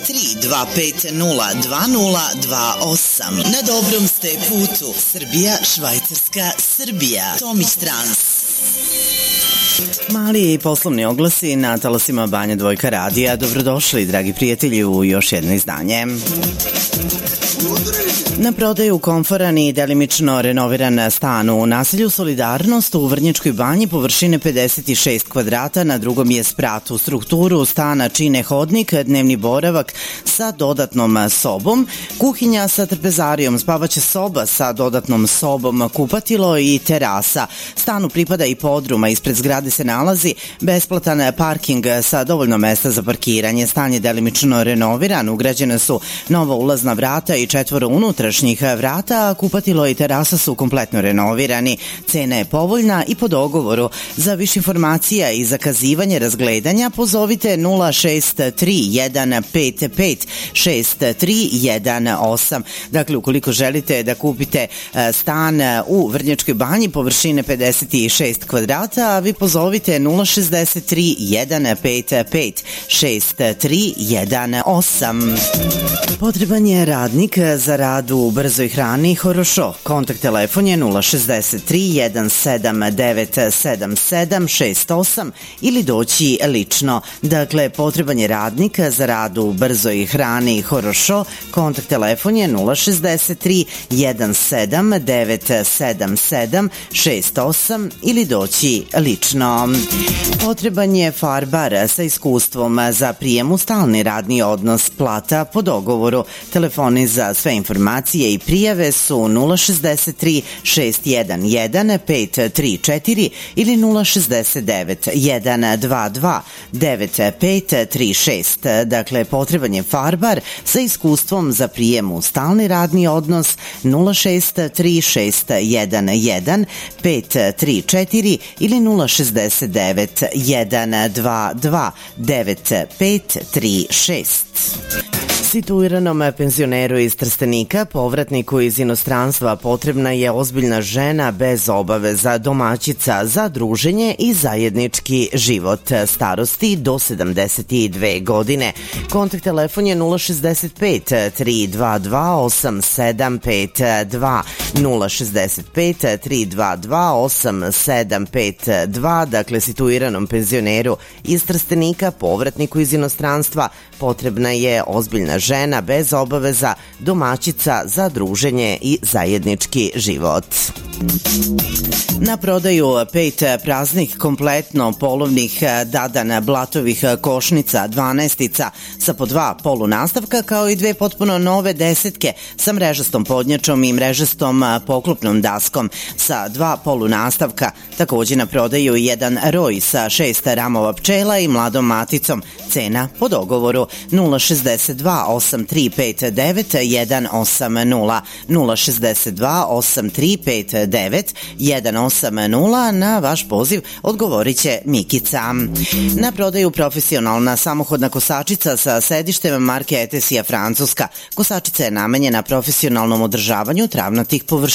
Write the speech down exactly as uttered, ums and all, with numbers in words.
tri dva pet nula dva nula dva osam. Na dobrom ste putu. Srbija, Švajcarska, Srbija. Tomić Trans. Mali poslovni oglasi na talasima Banja Dvojka radija. Dobrodošli, dragi prijatelji, u još jedno izdanje. Na prodaju komforan i delimično renoviran stan u naselju Solidarnost u Vrnjačkoj Banji površine pedeset šest kvadrata, na drugom je sprat. U strukturu stana čine hodnik, dnevni boravak sa dodatnom sobom, kuhinja sa trpezarijom, spavaća soba sa dodatnom sobom, kupatilo i terasa. Stanu pripada i podruma, ispred zgrade se nalazi besplatan parking sa dovoljno mesta za parkiranje. Stan je delimično renoviran, ugrađene su nova ulazna vrata i četvoro unutrašnjih vrata, a kupatilo i terasa su kompletno renovirani. Cena je povoljna i po dogovoru. Za više informacija i zakazivanje razgledanja pozovite nula šest tri jedan pet pet šest tri jedan osam. Dakle, ukoliko želite da kupite stan u Vrnjačkoj Banji površine pedeset šest kvadrata, vi pozovite nula šest tri jedan pet pet šest tri jedan osam. Potreban je radnik za rad u brzoj hrani Horošo. Kontakt telefon je nula šest tri jedan sedam devet sedam sedam šest osam ili doći lično. Dakle, potreban je radnik za rad u brzoj hrani Horošo. Kontakt telefon je nula šest tri jedan sedam devet sedam sedam šest osam ili doći lično. Potreban je farbar sa iskustvom za prijem u stalni radni odnos, plata po dogovoru. Telefoni za sve informacije i prijave su nula šest tri šest jedan jedan pet tri četiri ili nula šest devet jedan dva dva devet pet tri šest. Dakle, potreban je farbar sa iskustvom za prijem u stalni radni odnos nula šest tri šest jedan jedan pet tri četiri ili nula šest devet jedan dva dva devet pet tri šest. Situiranom penzioneru iz Trstenika, povratniku iz inostranstva, potrebna je ozbiljna žena bez obaveza, domaćica za druženje i zajednički život, starosti do sedamdeset dve godine. Kontakt telefon je nula šest pet tri dva dva osam sedam pet dva nula šest pet tri dva dva osam sedam pet dva. Dakle, situiranom penzioneru iz Trstenika, povratniku iz inostranstva, potrebna je ozbiljna žena bez obaveza, domaćica za druženje i zajednički život. Na prodaju pet praznih kompletno polovnih Dadan Blatovih košnica dvanaestica sa po dva polunastavka, kao i dve potpuno nove desetke sa mrežastom podnjačom i mrežastom poklopnom daskom sa dva polunastavka. Takođe na prodaju jedan roj sa šest ramova pčela i mladom maticom. Cena po dogovoru nula šest dva osam tri pet devet jedan osam nula nula šest dva osam tri pet devet jedan osam nula. Na vaš poziv odgovorit će Mikica. Na prodaju profesionalna samohodna kosačica sa sedištem marke Etesija Francuska. Kosačica je namenjena profesionalnom održavanju travnatih površina